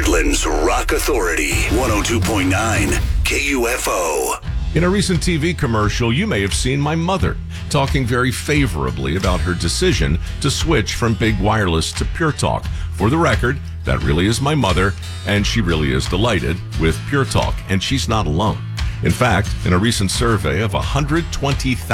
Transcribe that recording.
Portland's Rock Authority, 102.9 KUFO. In a recent TV commercial, you may have seen my mother talking very favorably about her decision to switch from Big Wireless to Pure Talk. For the record, that really is my mother, and she really is delighted with Pure Talk, and she's not alone. In fact, in a recent survey of 120,000